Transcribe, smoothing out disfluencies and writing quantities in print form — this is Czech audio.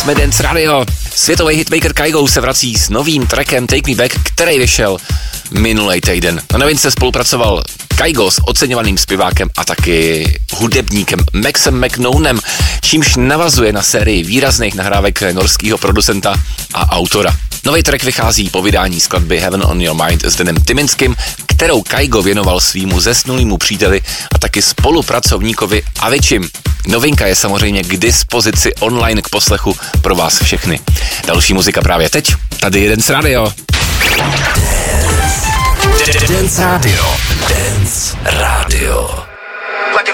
jsme Dance Radio. Světový hitmaker Kygo se vrací s novým trackem Take Me Back, který vyšel minulý týden. Na novince spolupracoval Kygo s oceňovaným zpěvákem a taky hudebníkem Maxem McKnownem, čímž navazuje na sérii výrazných nahrávek norského producenta a autora. Nový track vychází po vydání skladby Heaven on Your Mind s Danem Tyminským, kterou Kygo věnoval svýmu zesnulýmu příteli a taky spolupracovníkovi Avicim. Novinka je samozřejmě k dispozici online k poslechu pro vás všechny. Další muzika právě teď. Tady je Dance Radio. Dance Radio. Dance Radio.